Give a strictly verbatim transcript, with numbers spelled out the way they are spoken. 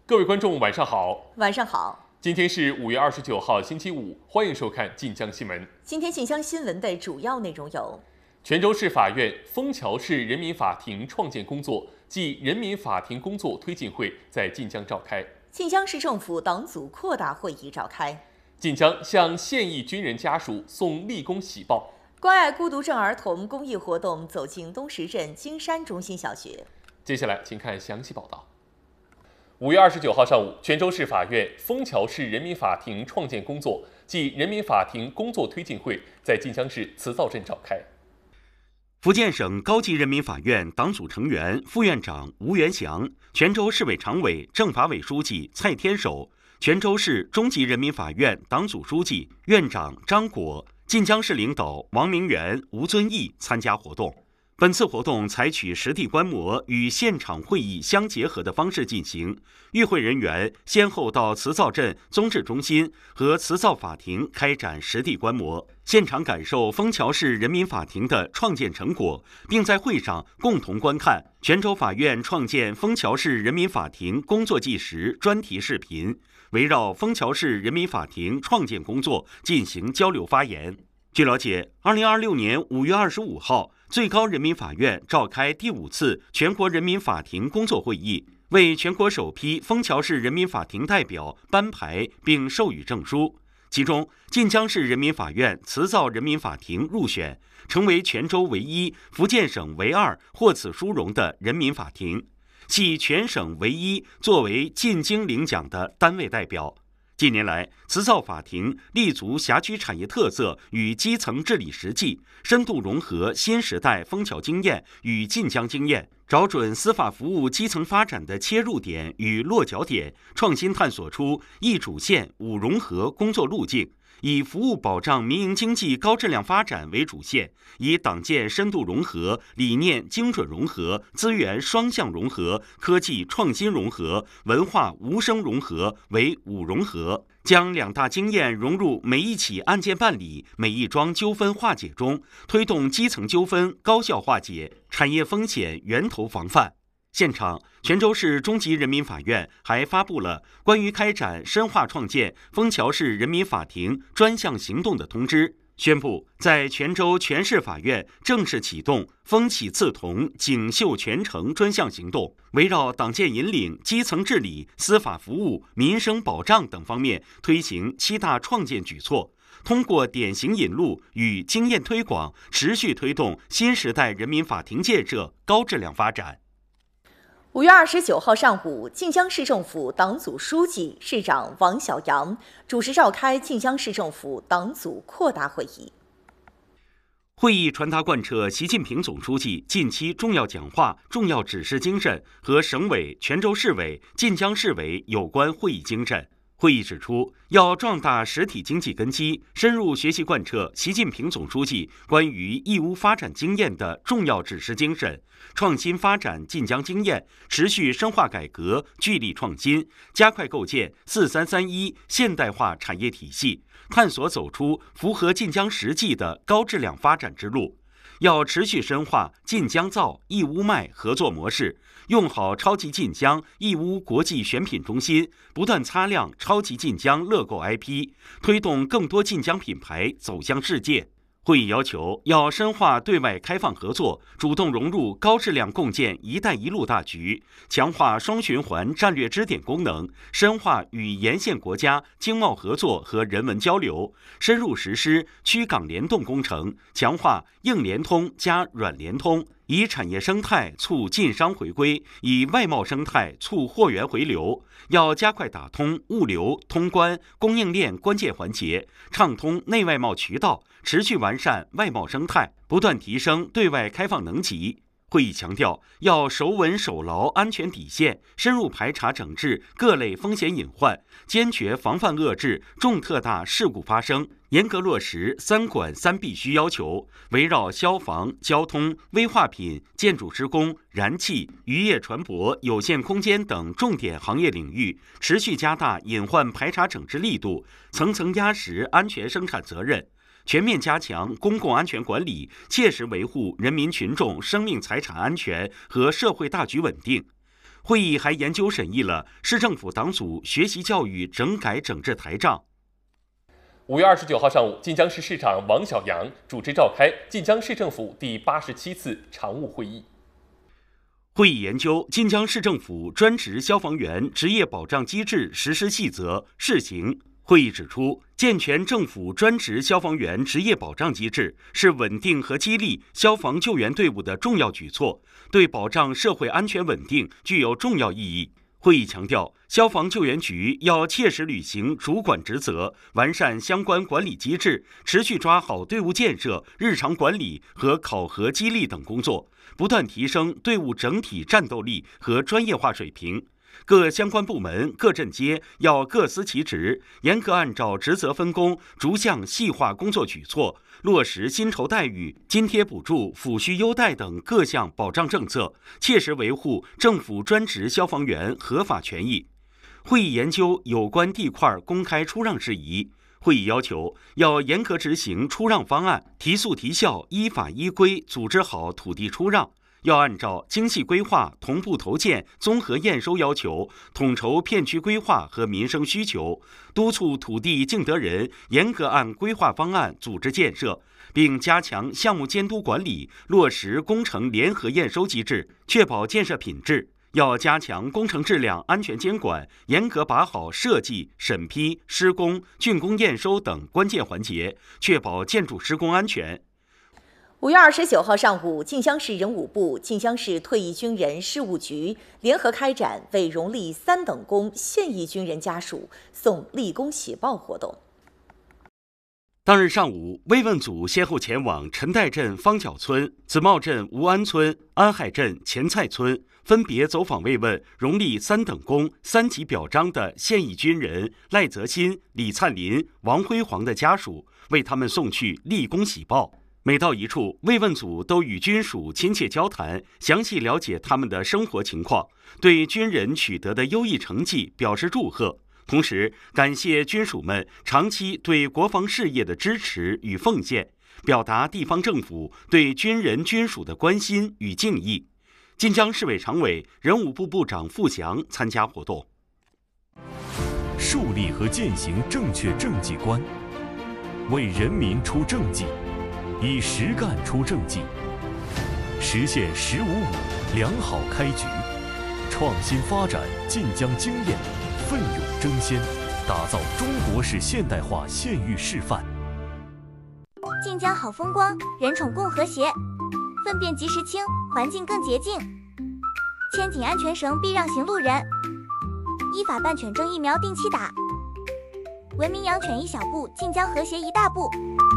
各位观众，晚上好。 晚上好。 今天是五月二十九号，星期五，欢迎收看晋江新闻。 今天晋江新闻的主要内容有： 泉州市法院枫桥市人民法庭创建工作暨人民法庭工作推进会在晋江召开； 晋江市政府党组扩大会议召开； 晋江向现役军人家属送立功喜报； 关爱孤独症儿童公益活动走进东石镇金山中心小学。 接下来，请看详细报道。五月二十九号上午，泉州市法院枫桥市人民法庭创建工作暨人民法庭工作推进会在晋江市磁灶镇召开。 福建省高级人民法院党组成员、副院长吴元祥，泉州市委常委、政法委书记蔡天守，泉州市中级人民法院党组书记、院长张果，晋江市领导王明元、吴尊义参加活动。本次活动采取实地观摩与现场会议相结合的方式进行，与会人员先后到磁灶镇综治中心和磁灶法庭开展实地观摩，现场感受枫桥市人民法庭的创建成果，并在会上共同观看泉州法院创建枫桥市人民法庭工作纪实专题视频，围绕枫桥市人民法庭创建工作进行交流发言。据了解，二零二六年五月二十五号，最高人民法院召开第五次全国人民法庭工作会议，为全国首批枫桥市人民法庭代表颁牌并授予证书。其中，晋江市人民法院磁灶人民法庭入选，成为泉州唯一、福建省唯二获此殊荣的人民法庭，系全省唯一作为进京领奖的单位代表。近年来，磁灶法庭立足辖区产业特色与基层治理实际，深度融合新时代枫桥经验与晋江经验，找准司法服务基层发展的切入点与落脚点，创新探索出一主线、五融合工作路径，以服务保障民营经济高质量发展为主线，以党建深度融合、理念精准融合、资源双向融合、科技创新融合、文化无声融合为五融合，将两大经验融入每一起案件办理、每一桩纠纷化解中，推动基层纠纷高效化解，产业风险源头防范。现场，泉州市中级人民法院还发布了关于开展深化创建枫桥市人民法庭专项行动的通知，宣布在泉州全市法院正式启动风起刺桐、锦绣全城专项行动，围绕党建引领、基层治理、司法服务、民生保障等方面推行七大创建举措，通过典型引路与经验推广，持续推动新时代人民法庭建设高质量发展。 五月二十九号上午，晋江市政府党组书记、市长王小阳主持召开晋江市政府党组扩大会议。 会议传达贯彻习近平总书记近期重要讲话、重要指示精神和省委、泉州市委、晋江市委有关会议精神。会议指出，要壮大实体经济根基，深入学习贯彻习近平总书记关于义乌发展经验的重要指示精神，创新发展晋江经验，持续深化改革，聚力创新，加快构建“四三三一”现代化产业体系，探索走出符合晋江实际的高质量发展之路。要持续深化晋江造、义乌卖合作模式，用好超级晋江、义乌国际选品中心，不断擦亮超级晋江乐购 I P， 推动更多晋江品牌走向世界。会议要求要深化对外开放合作，主动融入高质量共建“一带一路”大局，强化双循环战略支点功能，深化与沿线国家经贸合作和人文交流，深入实施区港联动工程，强化硬联通加软联通，以产业生态促晋商回归，以外贸生态促货源回流。要加快打通物流、通关、供应链关键环节，畅通内外贸渠道，持续完善外贸生态，不断提升对外开放能级。会议强调，要守稳守牢安全底线，深入排查整治各类风险隐患，坚决防范遏制重特大事故发生，严格落实三管三必须要求，围绕消防、交通、危化品、建筑施工、燃气、渔业船舶、有限空间等重点行业领域，持续加大隐患排查整治力度，层层压实安全生产责任。全面加强公共安全管理，切实维护人民群众生命财产安全和社会大局稳定。 会议还研究审议了市政府党组学习教育整改整治台账。 五月二十九号上午，晋江市市长王小杨主持召开晋江市政府第八十七次常务会议。 会议研究晋江市政府专职消防员职业保障机制实施细则试行。会议指出，健全政府专职消防员职业保障机制是稳定和激励消防救援队伍的重要举措，对保障社会安全稳定具有重要意义。会议强调，消防救援局要切实履行主管职责，完善相关管理机制，持续抓好队伍建设、日常管理和考核激励等工作，不断提升队伍整体战斗力和专业化水平。各相关部门、各镇街要各司其职，严格按照职责分工，逐项细化工作举措，落实薪酬待遇、津贴补助、抚恤优待等各项保障政策，切实维护政府专职消防员合法权益。会议研究有关地块公开出让事宜。会议要求要严格执行出让方案，提速提效，依法依规组织好土地出让。要按照精细规划、同步投建、综合验收要求，统筹片区规划和民生需求，督促土地竞得人严格按规划方案组织建设，并加强项目监督管理，落实工程联合验收机制，确保建设品质。要加强工程质量安全监管，严格把好设计、审批、施工、竣工验收等关键环节，确保建筑施工安全。 五月二十九号上午，晋江市人武部、晋江市退役军人事务局联合开展为荣立三等功现役军人家属送立功喜报活动。 当日上午，慰问组先后前往陈岱镇方角村、子茂镇吴安村、安海镇前蔡村，分别走访慰问荣立三等功、三级表彰的现役军人赖泽新、李灿林、王辉煌的家属，为他们送去立功喜报。每到一处，慰问组都与军属亲切交谈，详细了解他们的生活情况，对军人取得的优异成绩表示祝贺，同时感谢军属们长期对国防事业的支持与奉献，表达地方政府对军人军属的关心与敬意。晋江市委常委、人武部部长傅祥参加活动。 树立和践行正确政绩观，为人民出政绩，以实干出政绩，实现“十五五”良好开局，创新发展晋江经验，奋勇争先，打造中国式现代化县域示范。 晋江好风光，人宠共和谐，粪便及时清，环境更洁净。牵紧安全绳避让行路人，依法办犬证疫苗定期打。文明养犬一小步，晋江和谐一大步。